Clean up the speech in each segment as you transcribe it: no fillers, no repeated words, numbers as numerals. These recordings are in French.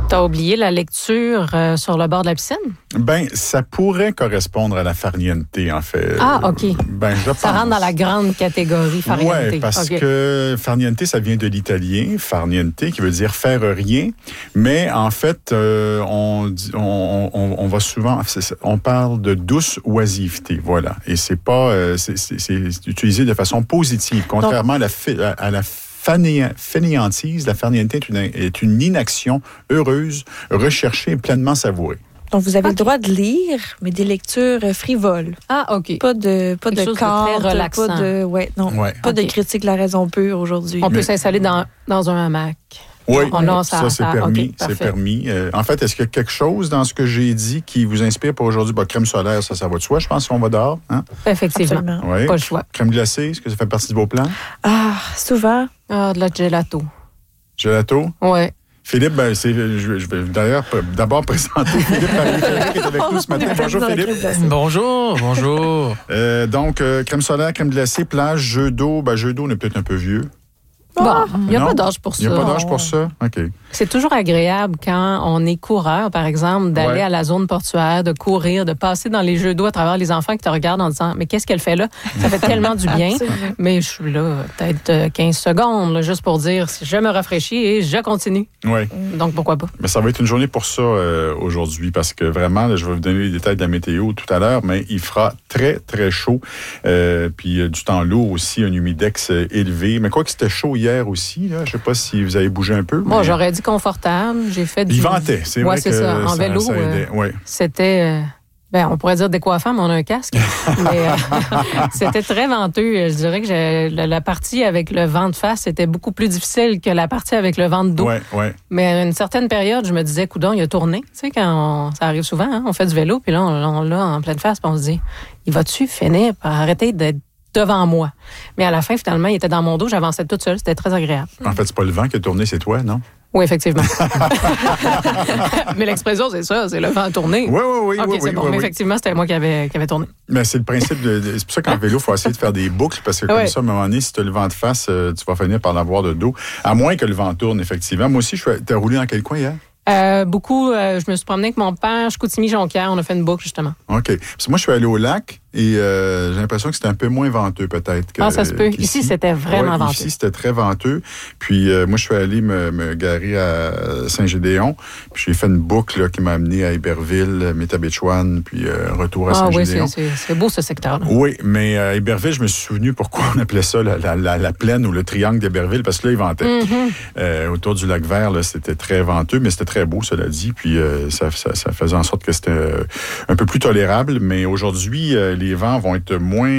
T'as oublié la lecture sur le bord de la piscine? Ben, ça pourrait correspondre à la farniente, en fait. Ah, OK. Ben, je pense. Ça rentre dans la grande catégorie farniente. Oui, parce que farniente, ça vient de l'italien, farniente, qui veut dire faire rien. Mais en fait, on va souvent, on parle de douce oisiveté, voilà. Et c'est pas, c'est utilisé de façon positive, contrairement à la fainéantise. La farniente est une inaction heureuse, recherchée et pleinement savourée. Donc, vous avez le droit de lire, mais des lectures frivoles. Ah, OK. Pas de Kant, très relaxant. pas de critique de la raison pure aujourd'hui. On peut s'installer dans un hamac. Oui, ça c'est permis. Okay, c'est permis. En fait, est-ce qu'il y a quelque chose dans ce que j'ai dit qui vous inspire pour aujourd'hui? Crème solaire, ça va de soi. Je pense qu'on va dehors. Hein? Effectivement. Oui. Pas le choix. Crème glacée, est-ce que ça fait partie de vos plans? Ah, souvent. Ah, de la gelato. Gelato? Oui. Philippe, je vais d'ailleurs d'abord présenter Philippe Paris qui est avec nous ce matin. Bonjour Philippe. Bonjour. Donc, crème solaire, crème glacée, plage, jeu d'eau. Jeu d'eau, on est peut-être un peu vieux. Bon, il n'y a pas d'âge pour ça. Il n'y a pas d'âge pour ça? OK. C'est toujours agréable quand on est coureur, par exemple, d'aller à la zone portuaire, de courir, de passer dans les jeux d'eau à travers les enfants qui te regardent en disant « Mais qu'est-ce qu'elle fait là? » Ça fait tellement du bien. Mais je suis là peut-être 15 secondes, là, juste pour dire « Je me rafraîchis et je continue. » Oui. Donc, pourquoi pas? Mais ça va être une journée pour ça aujourd'hui, parce que vraiment, là, je vais vous donner les détails de la météo tout à l'heure, mais il fera très, très chaud. Puis du temps lourd aussi, un humidex élevé. Mais quoi que c'était chaud hier aussi, là, je ne sais pas si vous avez bougé un peu. Moi, j'aurais dit confortable. J'ai fait du... Il ventait, c'est vrai que ça. En vélo, ça aidait. C'était... on pourrait dire décoiffant, mais on a un casque. Mais c'était très venteux. Je dirais que la partie avec le vent de face était beaucoup plus difficile que la partie avec le vent de dos. Ouais. Mais à une certaine période, je me disais, coudonc, il a tourné. Tu sais, ça arrive souvent, hein, on fait du vélo, puis là, on l'a en pleine face, puis on se dit, il va-tu finir par arrêter d'être devant moi? Mais à la fin, finalement, il était dans mon dos, j'avançais toute seule, c'était très agréable. En fait, c'est pas le vent qui a tourné, c'est toi, non? Oui, effectivement. Mais l'expression, c'est ça, c'est le vent tourné. Oui. OK, c'est bon. Mais effectivement, c'était moi qui avait tourné. Mais c'est le principe c'est pour ça qu'en vélo, il faut essayer de faire des boucles, parce que comme ça, à un moment donné, si tu as le vent de face, tu vas finir par l'avoir de dos. À moins que le vent tourne, effectivement. Moi aussi, t'as roulé dans quel coin hier? Beaucoup. Je me suis promenée avec mon père, Chicoutimi-Jonquière. On a fait une boucle, justement. OK. Parce que moi, je suis allé au lac et j'ai l'impression que c'était un peu moins venteux, peut-être. Ça se peut. Ici, c'était vraiment venteux. Ici, c'était très venteux. Puis moi, je suis allé me garer à Saint-Gédéon. Puis j'ai fait une boucle là, qui m'a amené à Iberville, Métabetchouane, puis retour à Saint-Gédéon. Oui, c'est beau, ce secteur-là. Oui, mais à Iberville, je me suis souvenu pourquoi on appelait ça la plaine ou le triangle d'Iberville, parce que là, il ventait. Mm-hmm. Autour du lac Vert, là, c'était très venteux, mais c'était très beau, cela dit. Puis ça faisait en sorte que c'était un peu plus tolérable. Mais aujourd'hui, les vents vont être moins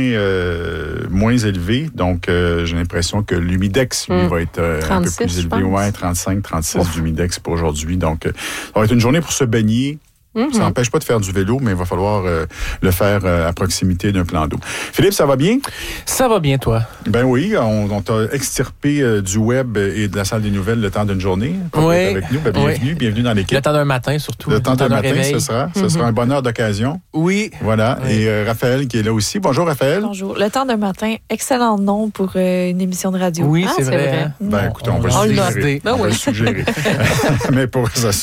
élevés. Donc, j'ai l'impression que l'humidex, lui, va être 36, un peu plus élevé. Ouais, 35, 36 d'humidex pour aujourd'hui. Donc, ça va être une journée pour se baigner. Ça n'empêche pas de faire du vélo, mais il va falloir le faire à proximité d'un plan d'eau. Philippe, ça va bien? Ça va bien, toi? Ben oui, on t'a extirpé du web et de la salle des nouvelles le temps d'une journée. Oui. Avec nous. Bienvenue dans l'équipe. Le temps d'un matin, surtout. Le temps d'un matin, ce sera un bonheur d'occasion. Oui. Voilà. Oui. Et Raphaël qui est là aussi. Bonjour, Raphaël. Bonjour. Le temps d'un matin, excellent nom pour une émission de radio. Oui, c'est vrai. Ben écoutez, on va le suggérer. Mais pour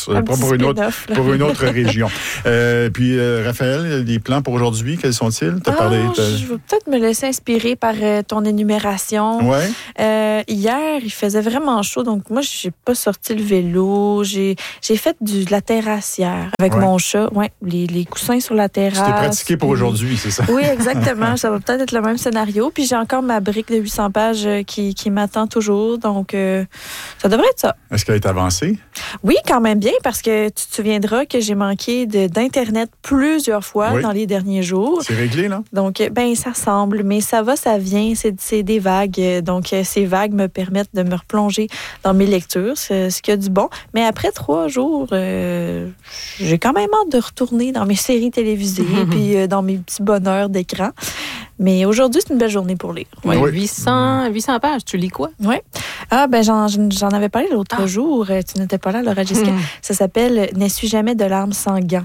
une autre région. Puis, Raphaël, les plans pour aujourd'hui, quels sont-ils? Je vais peut-être me laisser inspirer par ton énumération. Ouais. Hier, il faisait vraiment chaud, donc moi, j'ai pas sorti le vélo. J'ai fait de la terrassière avec mon chat. Ouais, les coussins sur la terrasse. Tu t'es pratiqué pour aujourd'hui, c'est ça? Oui, exactement. Ça va peut-être être le même scénario. Puis j'ai encore ma brique de 800 pages qui m'attend toujours, donc ça devrait être ça. Est-ce qu'elle est avancée? Oui, quand même bien, parce que tu te souviendras que j'ai manqué d'Internet plusieurs fois dans les derniers jours. C'est réglé, là? Donc, ça semble, mais ça va, ça vient, c'est des vagues. Donc, ces vagues me permettent de me replonger dans mes lectures, ce qui a du bon. Mais après 3 jours, j'ai quand même hâte de retourner dans mes séries télévisées puis dans mes petits bonheurs d'écran. Mais aujourd'hui, c'est une belle journée pour lire. Oui. 800 pages, tu lis quoi? Oui. Ah, j'en avais parlé l'autre jour. Tu n'étais pas là, Laura Jessica. Ça s'appelle « Ne suis jamais de larmes sans gants ».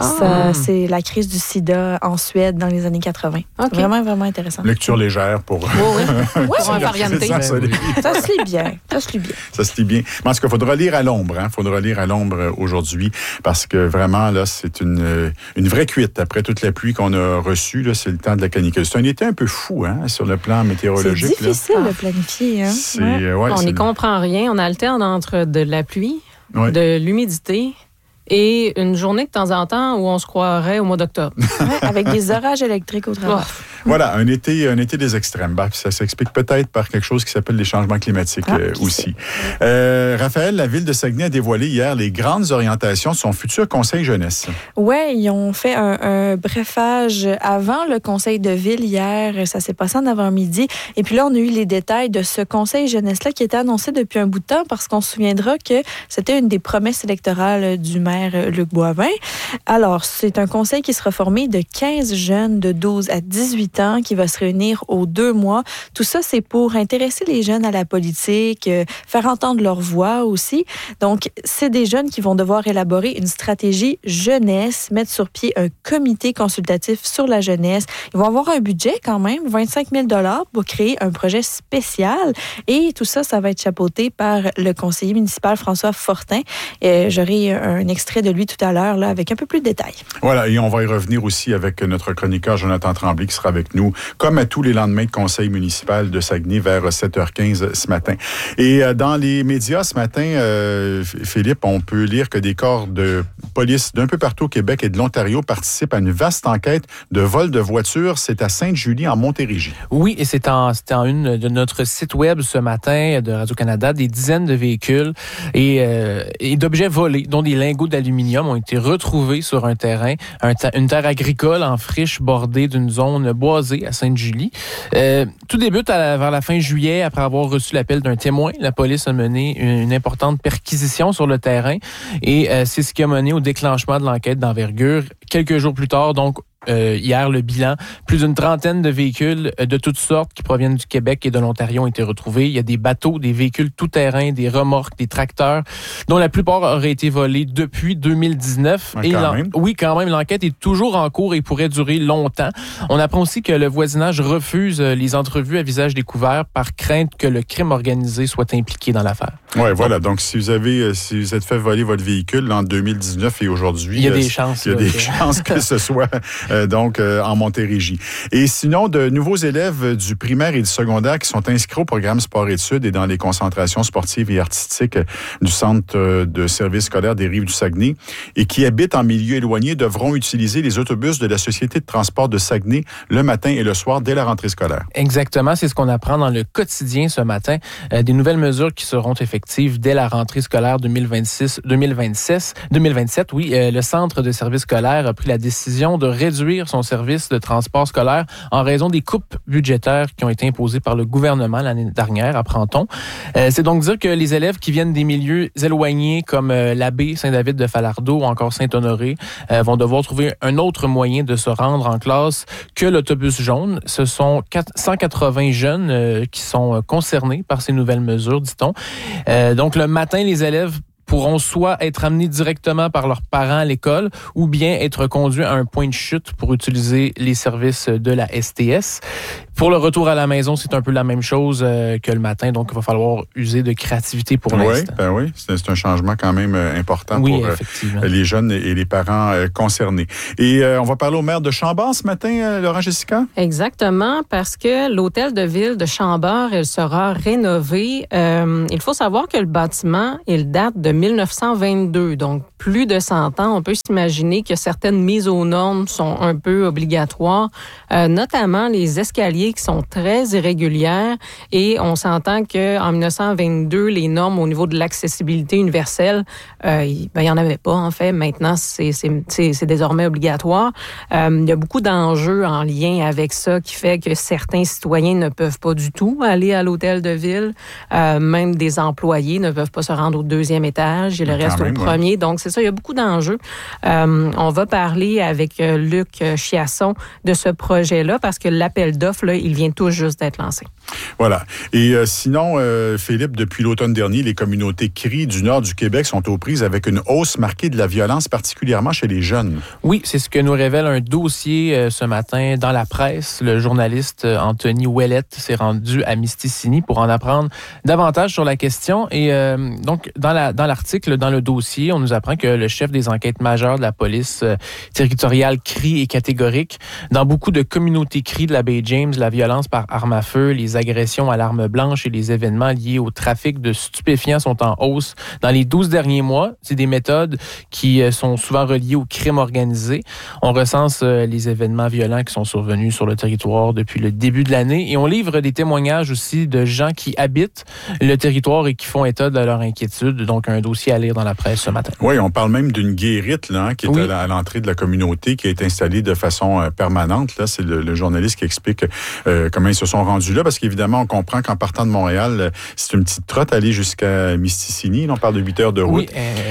C'est la crise du sida en Suède dans les années 80. Okay. Vraiment, vraiment intéressant. Lecture légère pour... Oui. Pour un varianté. Ça se lit bien. Ça se lit bien. Mais en tout cas, il faudra lire à l'ombre. Il faudra lire à l'ombre aujourd'hui parce que vraiment, là, c'est une vraie cuite. Après toute la pluie qu'on a reçue, là, c'est le temps de la canicule. C'est un été un peu fou sur le plan météorologique. C'est difficile de planifier. On n'y comprend rien. On alterne entre de la pluie, de l'humidité et une journée de temps en temps où on se croirait au mois d'octobre. Avec des orages électriques au travail. Voilà, un été des extrêmes. Ça s'explique peut-être par quelque chose qui s'appelle les changements climatiques aussi. Raphaël, la ville de Saguenay a dévoilé hier les grandes orientations de son futur conseil jeunesse. Oui, ils ont fait un brefage avant le conseil de ville hier. Ça s'est passé en avant-midi. Et puis là, on a eu les détails de ce conseil jeunesse-là qui était annoncé depuis un bout de temps parce qu'on se souviendra que c'était une des promesses électorales du maire Luc Boivin. Alors, c'est un conseil qui sera formé de 15 jeunes de 12 à 18 ans qui va se réunir aux 2 mois. Tout ça, c'est pour intéresser les jeunes à la politique, faire entendre leur voix aussi. Donc, c'est des jeunes qui vont devoir élaborer une stratégie jeunesse, mettre sur pied un comité consultatif sur la jeunesse. Ils vont avoir un budget quand même, 25 000 $ pour créer un projet spécial. Et tout ça, ça va être chapeauté par le conseiller municipal François Fortin. J'aurai un extrait de lui tout à l'heure là, avec un peu plus de détails. Voilà, et on va y revenir aussi avec notre chroniqueur Jonathan Tremblay qui sera avec nous, comme à tous les lendemains de conseil municipal de Saguenay vers 7h15 ce matin. Et dans les médias ce matin, Philippe, on peut lire que des corps de police d'un peu partout au Québec et de l'Ontario participent à une vaste enquête de vol de voitures. C'est à Sainte-Julie, en Montérégie. Oui, et c'était en une de notre site web ce matin de Radio-Canada. Des dizaines de véhicules et d'objets volés, dont des lingots d'aluminium ont été retrouvés sur un terrain, une terre agricole en friche bordée d'une zone boisée à Sainte-Julie. Tout débute vers la fin juillet, après avoir reçu l'appel d'un témoin. La police a mené une importante perquisition sur le terrain et c'est ce qui a mené au déclenchement de l'enquête d'envergure. Quelques jours plus tard, donc, hier, le bilan, plus d'une trentaine de véhicules de toutes sortes qui proviennent du Québec et de l'Ontario ont été retrouvés. Il y a des bateaux, des véhicules tout-terrain, des remorques, des tracteurs, dont la plupart auraient été volés depuis 2019. Oui, quand même, l'enquête est toujours en cours et pourrait durer longtemps. On apprend aussi que le voisinage refuse les entrevues à visage découvert par crainte que le crime organisé soit impliqué dans l'affaire. Oui, voilà. Donc, si vous êtes fait voler votre véhicule en 2019 et aujourd'hui... Il y a des chances. Il y a des chances que ce soit... en Montérégie. Et sinon, de nouveaux élèves du primaire et du secondaire qui sont inscrits au programme sport-études et dans les concentrations sportives et artistiques du centre de service scolaire des Rives du Saguenay et qui habitent en milieu éloigné devront utiliser les autobus de la Société de transport de Saguenay le matin et le soir dès la rentrée scolaire. Exactement, c'est ce qu'on apprend dans le quotidien ce matin. Des nouvelles mesures qui seront effectives dès la rentrée scolaire 2027. Oui, le centre de service scolaire a pris la décision de réduire son service de transport scolaire en raison des coupes budgétaires qui ont été imposées par le gouvernement l'année dernière, apprend-on. C'est donc dire que les élèves qui viennent des milieux éloignés comme l'Abbé, Saint-David de Falardeau ou encore Saint-Honoré vont devoir trouver un autre moyen de se rendre en classe que l'autobus jaune. Ce sont 180 jeunes qui sont concernés par ces nouvelles mesures, dit-on. Donc, le matin, les élèves pourront soit être amenés directement par leurs parents à l'école ou bien être conduits à un point de chute pour utiliser les services de la STS. Pour le retour à la maison, c'est un peu la même chose que le matin, donc il va falloir user de créativité pour l'instant. Oui, c'est un changement quand même important pour les jeunes et les parents concernés. Et on va parler au maire de Chambord ce matin, Laurent Jessica? Exactement, parce que l'hôtel de ville de Chambord, il sera rénové. Il faut savoir que le bâtiment, il date de 1922, donc plus de 100 ans. On peut s'imaginer que certaines mises aux normes sont un peu obligatoires, notamment les escaliers qui sont très irrégulières et on s'entend qu'en 1922, les normes au niveau de l'accessibilité universelle, il n'y en avait pas en fait. Maintenant, c'est désormais obligatoire. Il y a beaucoup d'enjeux en lien avec ça qui fait que certains citoyens ne peuvent pas du tout aller à l'hôtel de ville. Même des employés ne peuvent pas se rendre au 2e étage. Il reste au 1er. Donc, c'est ça, il y a beaucoup d'enjeux. On va parler avec Luc Chiasson de ce projet-là parce que l'appel d'offres, là, il vient tout juste d'être lancé. Voilà. Et sinon, Philippe, depuis l'automne dernier, les communautés cris du nord du Québec sont aux prises avec une hausse marquée de la violence, particulièrement chez les jeunes. Oui, c'est ce que nous révèle un dossier ce matin dans la presse. Le journaliste Anthony Ouellette s'est rendu à Mistassini pour en apprendre davantage sur la question. Et donc, dans l'article, dans le dossier, on nous apprend que le chef des enquêtes majeures de la police territoriale crie est catégorique. Dans beaucoup de communautés cris de la baie James, la violence par arme à feu, les agressions à l'arme blanche et les événements liés au trafic de stupéfiants sont en hausse. Dans les 12 derniers mois, c'est des méthodes qui sont souvent reliées au crime organisé. On recense les événements violents qui sont survenus sur le territoire depuis le début de l'année et on livre des témoignages aussi de gens qui habitent le territoire et qui font état de leur inquiétude. Donc, un dossier à lire dans la presse ce matin. Oui, on parle même d'une guérite là, qui est à l'entrée de la communauté, qui est installée de façon permanente. Là, c'est le journaliste qui explique comment ils se sont rendus là, parce qu'évidemment, on comprend qu'en partant de Montréal, c'est une petite trotte aller jusqu'à Mistassini. On parle de 8 heures de route.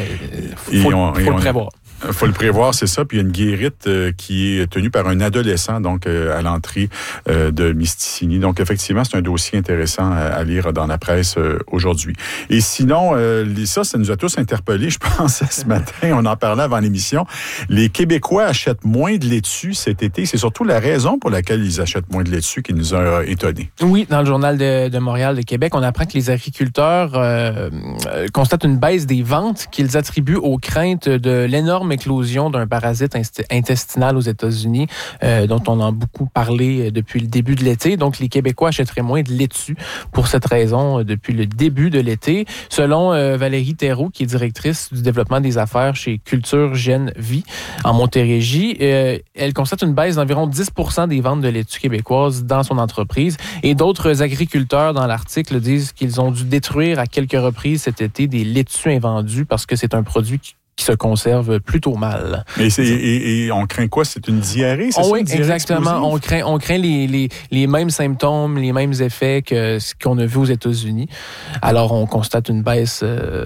Oui, faut le prévoir. Il faut le prévoir, c'est ça. Puis il y a une guérite qui est tenue par un adolescent, donc à l'entrée de Mistassini. Donc effectivement, c'est un dossier intéressant à lire dans la presse aujourd'hui. Et sinon, ça nous a tous interpellés, je pense, ce matin. On en parlait avant l'émission. Les Québécois achètent moins de laitue cet été. C'est surtout la raison pour laquelle ils achètent moins de laitue qui nous a étonnés. Oui, dans le journal de Montréal, de Québec, on apprend que les agriculteurs constatent une baisse des ventes qu'ils attribuent aux craintes de l'énorme éclosion d'un parasite intestinal aux États-Unis, dont on a beaucoup parlé depuis le début de l'été. Donc, les Québécois achèteraient moins de laitue pour cette raison depuis le début de l'été. Selon Valérie Thérault, qui est directrice du développement des affaires chez Culture Gène Vie en Montérégie, elle constate une baisse d'environ 10% des ventes de laitue québécoise dans son entreprise. Et d'autres agriculteurs dans l'article disent qu'ils ont dû détruire à quelques reprises cet été des laitues invendues parce que c'est un produit qui se conserve plutôt mal. Et on craint quoi? C'est une diarrhée? Oui, exactement. On craint les mêmes symptômes, les mêmes effets que ce qu'on a vu aux États-Unis. Alors, on constate une baisse,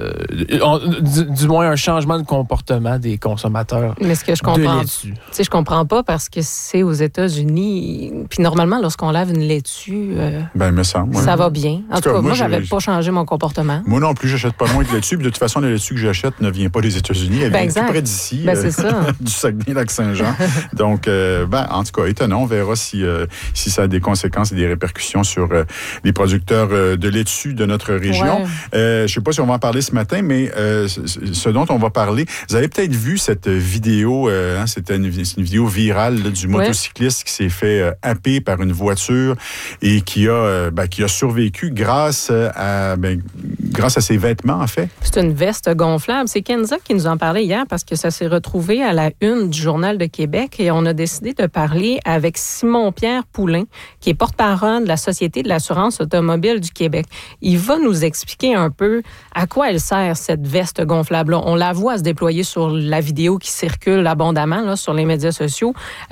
du moins un changement de comportement des consommateurs. Mais ce que je comprends, je comprends pas parce que c'est aux États-Unis. Puis normalement, lorsqu'on lave une laitue, me semble, ça va bien. En tout cas, moi, j'avais pas changé mon comportement. Moi non plus, j'achète pas moins de laitue. Puis de toute façon, la laitue que j'achète ne vient pas des États-Unis. Elle vient tout près d'ici, c'est ça. du Saguenay-Lac-Saint-Jean. Donc, en tout cas, étonnant. On verra si ça a des conséquences et des répercussions sur les producteurs de laitue de notre région. Je ne sais pas si on va en parler ce matin, mais ce dont on va parler, vous avez peut-être vu cette vidéo, c'était une vidéo virale là, du motocycliste qui s'est fait happer par une voiture et qui a survécu grâce à ses vêtements, en fait. C'est une veste gonflable. C'est Kenza qui nous en parlait hier parce que ça s'est retrouvé à la une du Journal de Québec et on a décidé de parler avec Simon-Pierre Poulain, qui est porte-parole de la Société de l'assurance automobile du Québec. Il va nous expliquer un peu à quoi elle sert, cette veste gonflable-là. On la voit se déployer sur la vidéo qui circule abondamment là, sur les médias sociaux.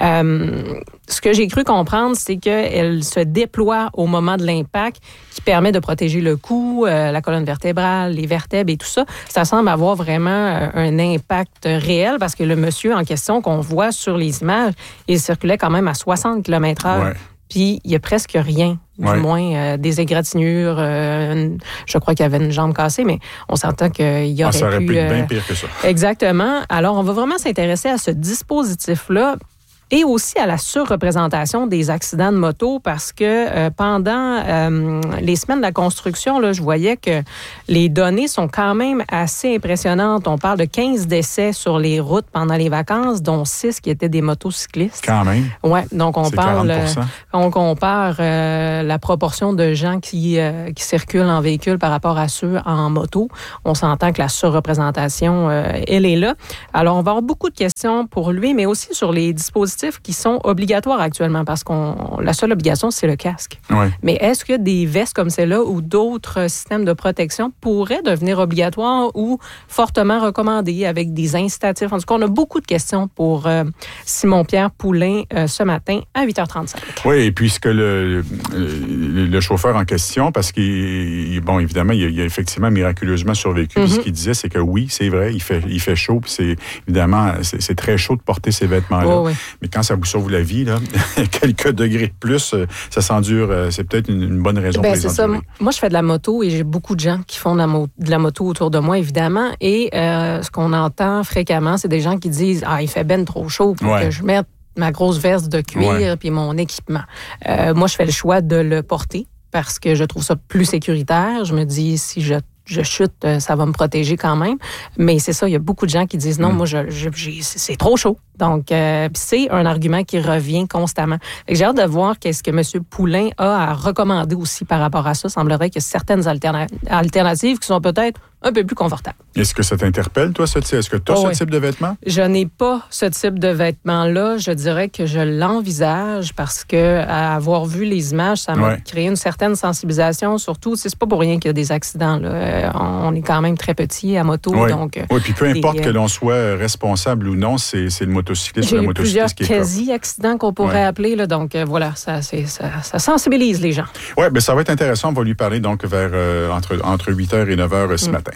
Ce que j'ai cru comprendre, c'est qu'elle se déploie au moment de l'impact, qui permet de protéger le cou, la colonne vertébrale, les vertèbres et tout ça. Ça semble avoir vraiment un impact réel parce que le monsieur en question qu'on voit sur les images, il circulait quand même à 60 km/h. Ouais. Puis il n'y a presque rien, du moins des égratignures. Je crois qu'il y avait une jambe cassée, mais on s'entend qu'il y aurait ça aurait pu être bien pire que ça. Exactement. Alors, on va vraiment s'intéresser à ce dispositif-là et aussi à la surreprésentation des accidents de moto parce que pendant les semaines de la construction, là, je voyais que les données sont quand même assez impressionnantes. On parle de 15 décès sur les routes pendant les vacances, dont 6 qui étaient des motocyclistes. Quand même. Oui, donc on parle... 40%. On compare la proportion de gens qui circulent en véhicule par rapport à ceux en moto. On s'entend que la surreprésentation, elle est là. Alors, on va avoir beaucoup de questions pour lui, mais aussi sur les dispositifs qui sont obligatoires actuellement parce la seule obligation, c'est le casque. Ouais. Mais est-ce que des vestes comme celle-là ou d'autres systèmes de protection pourraient devenir obligatoires ou fortement recommandés avec des incitatifs? En tout cas, on a beaucoup de questions pour Simon-Pierre Poulain ce matin à 8h35. Oui, et puisque le chauffeur en question, parce évidemment, il a effectivement miraculeusement survécu. Puis ce qu'il disait, c'est que oui, c'est vrai, il fait chaud, puis évidemment, c'est très chaud de porter ces vêtements-là. Oh, oui. Mais quand ça vous sauve la vie, là, quelques degrés de plus, ça s'endure. C'est peut-être une bonne raison pour les endurer. Moi, je fais de la moto et j'ai beaucoup de gens qui font de la moto autour de moi, évidemment. Et ce qu'on entend fréquemment, c'est des gens qui disent « Ah, il fait ben trop chaud pour que je mette ma grosse veste de cuir puis mon équipement. » Moi, je fais le choix de le porter parce que je trouve ça plus sécuritaire. Je me dis, si je chute, ça va me protéger quand même. Mais c'est ça, il y a beaucoup de gens qui disent non, moi, c'est trop chaud. Donc, c'est un argument qui revient constamment. J'ai hâte de voir qu'est-ce que M. Poulain a à recommander aussi par rapport à ça. Il semblerait qu'il y a certaines alternatives qui sont peut-être un peu plus confortables. Est-ce que ça t'interpelle, toi, Est-ce que tu as ce type de vêtements? Je n'ai pas ce type de vêtements-là. Je dirais que je l'envisage parce que, à avoir vu les images, ça m'a créé une certaine sensibilisation. Surtout, c'est pas pour rien qu'il y a des accidents. Là. On est quand même très petits à moto. Donc, puis peu importe que l'on soit responsable ou non, c'est le motocycliste ou la motocycliste qui est plusieurs quasi-accidents qu'on pourrait appeler. Là, donc, voilà, ça sensibilise les gens. Oui, bien, ça va être intéressant. On va lui parler donc vers entre 8h et 9h ce matin.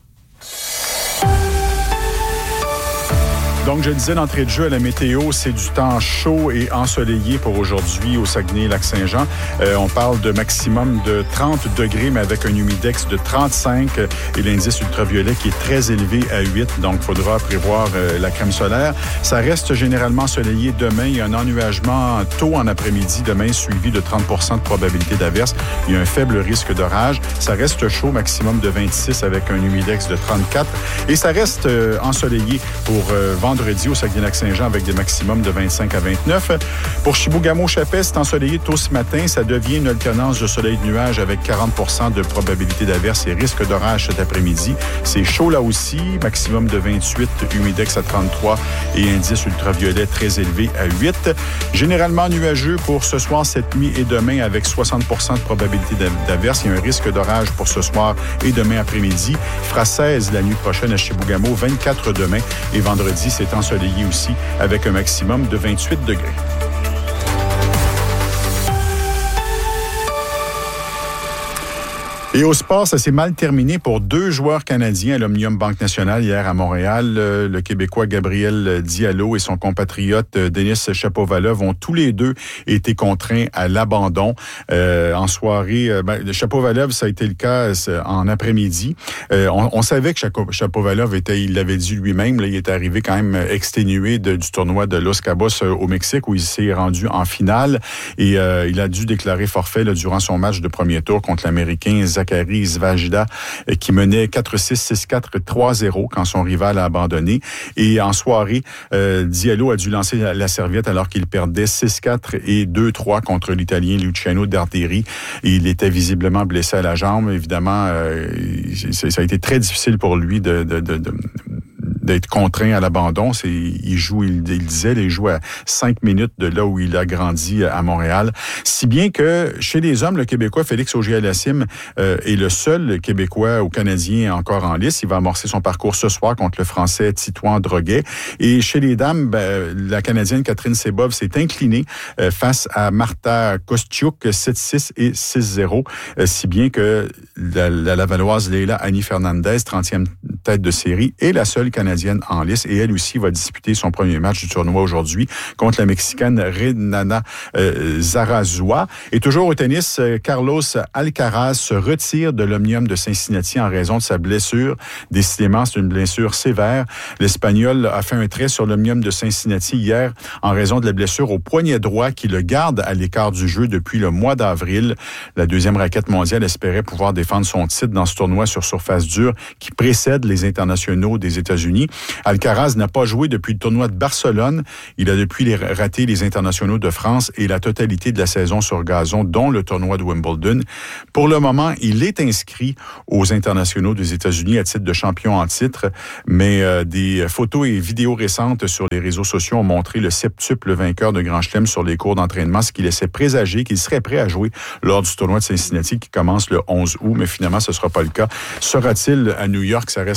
Donc, je disais d'entrée de jeu à la météo, c'est du temps chaud et ensoleillé pour aujourd'hui au Saguenay-Lac-Saint-Jean. On parle de maximum de 30 degrés, mais avec un humidex de 35 et l'indice ultraviolet qui est très élevé à 8. Donc, il faudra prévoir la crème solaire. Ça reste généralement ensoleillé demain. Il y a un ennuagement tôt en après-midi demain, suivi de 30 % de probabilité d'averse. Il y a un faible risque d'orage. Ça reste chaud, maximum de 26 avec un humidex de 34. Et ça reste ensoleillé pour vendredi au Saguenay-Lac-Saint-Jean avec des maximums de 25 à 29. Pour Chibougamau-Chapais, c'est ensoleillé tôt ce matin. Ça devient une alternance de soleil-nuage avec 40 % de probabilité d'averse et risque d'orage cet après-midi. C'est chaud là aussi, maximum de 28, humidex à 33 et indice ultraviolet très élevé à 8. Généralement nuageux pour ce soir, cette nuit et demain avec 60 % de probabilité d'averse. Il y a un risque d'orage pour ce soir et demain après-midi. Il fera 16 la nuit prochaine à Chibougamau, 24 demain et vendredi, c'est ensoleillé aussi avec un maximum de 28 degrés. Et au sport, ça s'est mal terminé pour 2 joueurs canadiens à l'Omnium Banque Nationale hier à Montréal. Le Québécois Gabriel Diallo et son compatriote Denis Shapovalov ont tous les deux été contraints à l'abandon en soirée. Shapovalov, ça a été le cas en après-midi. On savait que Shapovalov il l'avait dit lui-même, là, il est arrivé quand même exténué du tournoi de Los Cabos au Mexique où il s'est rendu en finale et il a dû déclarer forfait là, durant son match de premier tour contre l'Américain Zachary Zvajda, qui menait 4-6, 6-4, 3-0 quand son rival a abandonné. Et en soirée, Diallo a dû lancer la serviette alors qu'il perdait 6-4 et 2-3 contre l'Italien Luciano Darderi. Et il était visiblement blessé à la jambe. Évidemment, ça a été très difficile pour lui d'être contraint à l'abandon. Il joue à 5 minutes de là où il a grandi à Montréal. Si bien que chez les hommes, le Québécois Félix Auger-Aliassime est le seul Québécois ou Canadien encore en lice. Il va amorcer son parcours ce soir contre le Français Titouan Droguet. Et chez les dames, la Canadienne Catherine Sebov s'est inclinée face à Marta Kostiuk 7-6 et 6-0. Si bien que la Lavalloise Leila Annie Fernandez, 30e tête de série, est la seule Canadienne en lice et elle aussi va disputer son premier match du tournoi aujourd'hui contre la Mexicaine Renana Zarazua. Et toujours au tennis, Carlos Alcaraz se retire de l'Omnium de Cincinnati en raison de sa blessure. Décidément, c'est une blessure sévère. L'Espagnol a fait un trait sur l'Omnium de Cincinnati hier en raison de la blessure au poignet droit qui le garde à l'écart du jeu depuis le mois d'avril. La deuxième raquette mondiale espérait pouvoir défendre son titre dans ce tournoi sur surface dure qui précède les internationaux des États-Unis. Alcaraz n'a pas joué depuis le tournoi de Barcelone. Il a depuis raté les internationaux de France et la totalité de la saison sur gazon, dont le tournoi de Wimbledon. Pour le moment, il est inscrit aux internationaux des États-Unis à titre de champion en titre, mais des photos et vidéos récentes sur les réseaux sociaux ont montré le septuple vainqueur de Grand Chelem sur les cours d'entraînement, ce qui laissait présager qu'il serait prêt à jouer lors du tournoi de Cincinnati qui commence le 11 août, mais finalement, ce ne sera pas le cas. Sera-t-il à New York? Ça reste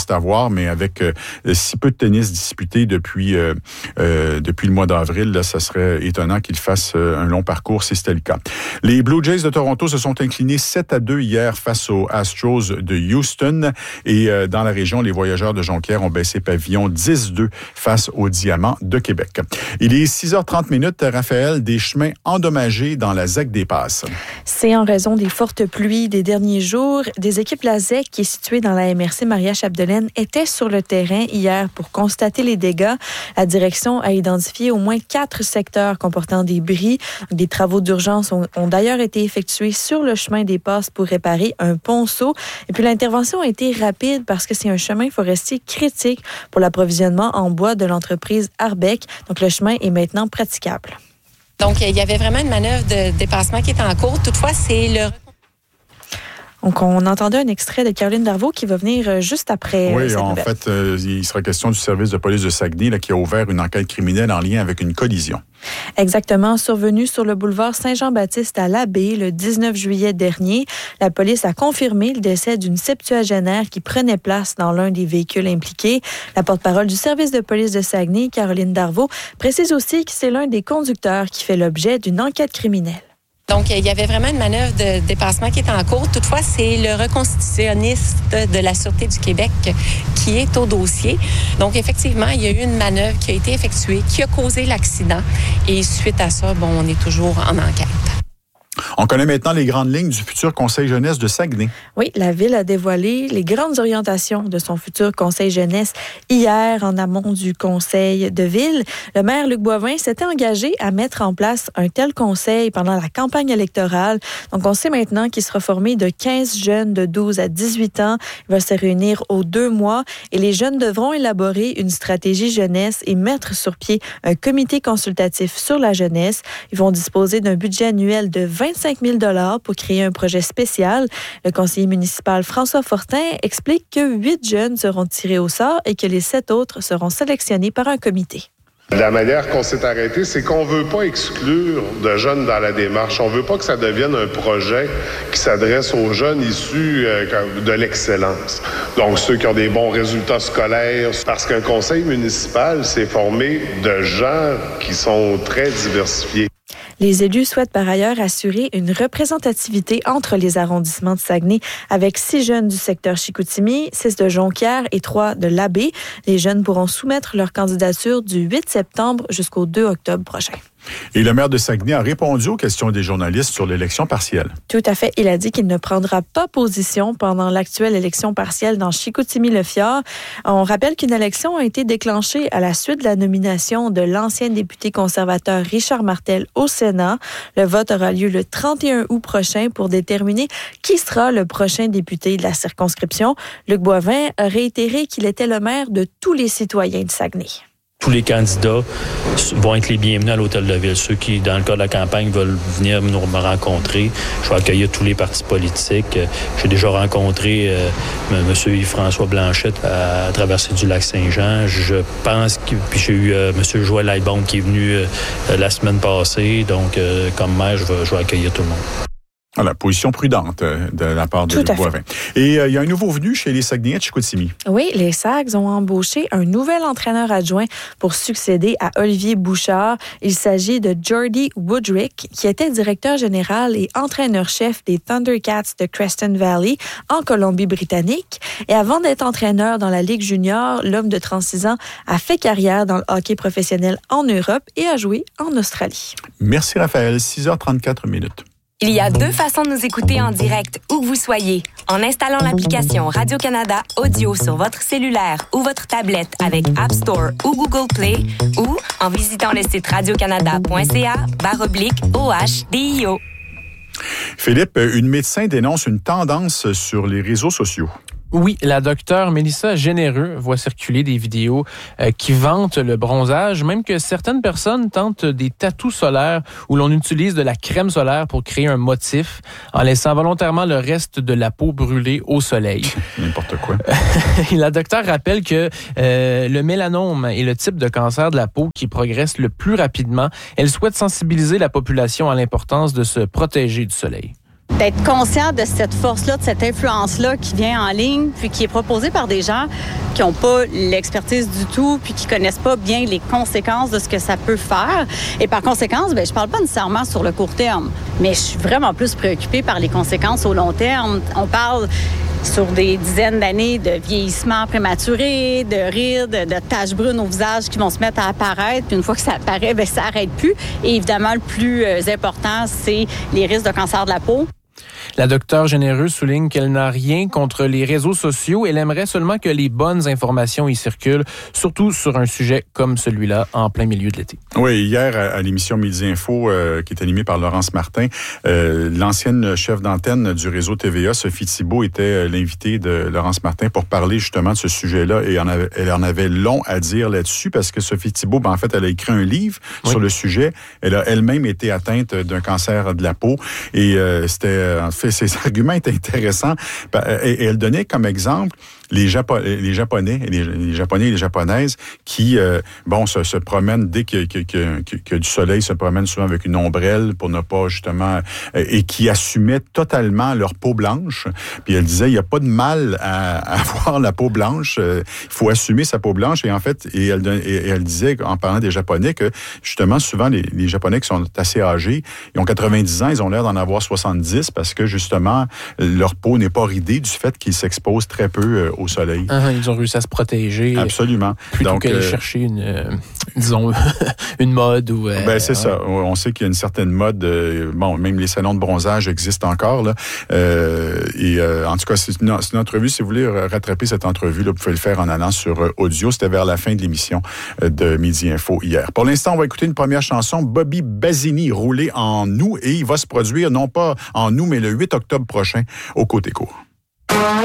reste à voir, mais avec si peu de tennis disputé depuis le mois d'avril, là, ça serait étonnant qu'il fasse un long parcours si c'était le cas. Les Blue Jays de Toronto se sont inclinés 7-2 hier face aux Astros de Houston. Et dans la région, les Voyageurs de Jonquière ont baissé pavillon 10-2 face aux Diamants de Québec. Il est 6h30. Raphaël, des chemins endommagés dans la ZEC des Passes. C'est en raison des fortes pluies des derniers jours. Des équipes la ZEC, qui est située dans la MRC Maria-Chapdelaine, étaient sur le terrain hier pour constater les dégâts. La direction a identifié au moins 4 secteurs comportant des bris. Des travaux d'urgence ont d'ailleurs été effectués sur le chemin des Passes pour réparer un ponceau. Et puis l'intervention a été rapide parce que c'est un chemin forestier critique pour l'approvisionnement en bois de l'entreprise Arbec. Donc le chemin est maintenant praticable. Donc, il y avait vraiment une manœuvre de dépassement qui était en cours. Toutefois, c'est le... Donc, on entendait un extrait de Caroline Darvaux qui va venir juste après. Oui, en fait, il sera question du service de police de Saguenay là, qui a ouvert une enquête criminelle en lien avec une collision. Exactement, survenue sur le boulevard Saint-Jean-Baptiste à l'Abbé le 19 juillet dernier. La police a confirmé le décès d'une septuagénaire qui prenait place dans l'un des véhicules impliqués. La porte-parole du service de police de Saguenay, Caroline Darvaux, précise aussi que c'est l'un des conducteurs qui fait l'objet d'une enquête criminelle. Donc, il y avait vraiment une manœuvre de dépassement qui était en cours. Toutefois, c'est le reconstitutionniste de la Sûreté du Québec qui est au dossier. Donc, effectivement, il y a eu une manœuvre qui a été effectuée, qui a causé l'accident. Et suite à ça, on est toujours en enquête. On connaît maintenant les grandes lignes du futur Conseil jeunesse de Saguenay. Oui, la Ville a dévoilé les grandes orientations de son futur Conseil jeunesse hier en amont du Conseil de Ville. Le maire Luc Boivin s'était engagé à mettre en place un tel conseil pendant la campagne électorale. Donc, on sait maintenant qu'il sera formé de 15 jeunes de 12 à 18 ans. Il va se réunir aux 2 mois et les jeunes devront élaborer une stratégie jeunesse et mettre sur pied un comité consultatif sur la jeunesse. Ils vont disposer d'un budget annuel de 25 000 $ pour créer un projet spécial. Le conseiller municipal François Fortin explique que 8 jeunes seront tirés au sort et que les 7 autres seront sélectionnés par un comité. La manière qu'on s'est arrêté, c'est qu'on ne veut pas exclure de jeunes dans la démarche. On ne veut pas que ça devienne un projet qui s'adresse aux jeunes issus de l'excellence. Donc, ceux qui ont des bons résultats scolaires. Parce qu'un conseil municipal, c'est formé de gens qui sont très diversifiés. Les élus souhaitent par ailleurs assurer une représentativité entre les arrondissements de Saguenay avec 6 jeunes du secteur Chicoutimi, 6 de Jonquière et 3 de l'Abbé. Les jeunes pourront soumettre leur candidature du 8 septembre jusqu'au 2 octobre prochain. Et le maire de Saguenay a répondu aux questions des journalistes sur l'élection partielle. Tout à fait. Il a dit qu'il ne prendra pas position pendant l'actuelle élection partielle dans Chicoutimi-Le-Fjord. On rappelle qu'une élection a été déclenchée à la suite de la nomination de l'ancien député conservateur Richard Martel au Sénat. Le vote aura lieu le 31 août prochain pour déterminer qui sera le prochain député de la circonscription. Luc Boivin a réitéré qu'il était le maire de tous les citoyens de Saguenay. Tous les candidats vont être les bienvenus à l'Hôtel de Ville. Ceux qui, dans le cadre de la campagne, veulent venir me rencontrer, je vais accueillir tous les partis politiques. J'ai déjà rencontré M. Yves-François Blanchette à la traversée du lac Saint-Jean. Je pense que... Puis j'ai eu M. Joël Lightbound qui est venu la semaine passée. Donc, comme maire, je vais accueillir tout le monde. Voilà, position prudente de la part de Luc Boivin. Et il y a un nouveau venu chez les Saguenayens de Chicoutimi. Oui, les Sags ont embauché un nouvel entraîneur adjoint pour succéder à Olivier Bouchard. Il s'agit de Jordy Woodrick, qui était directeur général et entraîneur-chef des Thundercats de Creston Valley en Colombie-Britannique. Et avant d'être entraîneur dans la Ligue junior, l'homme de 36 ans a fait carrière dans le hockey professionnel en Europe et a joué en Australie. Merci Raphaël, 6h34. Il y a 2 façons de nous écouter en direct, où que vous soyez. En installant l'application Radio-Canada Audio sur votre cellulaire ou votre tablette avec App Store ou Google Play, ou en visitant le site radiocanada.ca/OHDIO. Philippe, une médecin dénonce une tendance sur les réseaux sociaux. Oui, la docteure Mélissa Généreux voit circuler des vidéos qui vantent le bronzage, même que certaines personnes tentent des tatous solaires où l'on utilise de la crème solaire pour créer un motif en laissant volontairement le reste de la peau brûlée au soleil. N'importe quoi. La docteure rappelle que le mélanome est le type de cancer de la peau qui progresse le plus rapidement. Elle souhaite sensibiliser la population à l'importance de se protéger du soleil. D'être conscient de cette force-là, de cette influence-là qui vient en ligne, puis qui est proposée par des gens qui n'ont pas l'expertise du tout, puis qui connaissent pas bien les conséquences de ce que ça peut faire. Et par conséquence, je parle pas nécessairement sur le court terme, mais je suis vraiment plus préoccupée par les conséquences au long terme. On parle sur des dizaines d'années de vieillissement prématuré, de rides, de taches brunes au visage qui vont se mettre à apparaître. Puis une fois que ça apparaît, ça n'arrête plus. Et évidemment, le plus important, c'est les risques de cancer de la peau. La docteure Généreux souligne qu'elle n'a rien contre les réseaux sociaux. Elle aimerait seulement que les bonnes informations y circulent, surtout sur un sujet comme celui-là, en plein milieu de l'été. Oui, hier, à l'émission Midi Info, qui est animée par Laurence Martin, l'ancienne chef d'antenne du réseau TVA, Sophie Thibault, était l'invitée de Laurence Martin pour parler justement de ce sujet-là. Et elle en avait long à dire là-dessus, parce que Sophie Thibault, en fait, elle a écrit un livre sur le sujet. Elle a elle-même été atteinte d'un cancer de la peau. Et ses arguments étaient intéressants. Et elle donnait comme exemple les Japonais et les Japonaises qui, se promènent dès qu'il y a du soleil, se promènent souvent avec une ombrelle pour ne pas justement, et qui assumaient totalement leur peau blanche. Puis elle disait, il n'y a pas de mal à avoir la peau blanche. Il faut assumer sa peau blanche. Et en fait, elle disait, en parlant des Japonais, que justement, souvent, les Japonais qui sont assez âgés, ils ont 90 ans, ils ont l'air d'en avoir 70 parce que justement, leur peau n'est pas ridée du fait qu'ils s'exposent très peu au soleil. Ils ont réussi à se protéger. Absolument. Plutôt qu'aller chercher une mode ou... c'est ça. On sait qu'il y a une certaine mode. Même les salons de bronzage existent encore. Là. En tout cas, c'est une entrevue. Si vous voulez rattraper cette entrevue, là, vous pouvez le faire en allant sur audio. C'était vers la fin de l'émission de Midi Info hier. Pour l'instant, on va écouter une première chanson, Bobby Basini, roulée en août. Et il va se produire, non pas en août, mais le 8 octobre prochain, au Côté Court.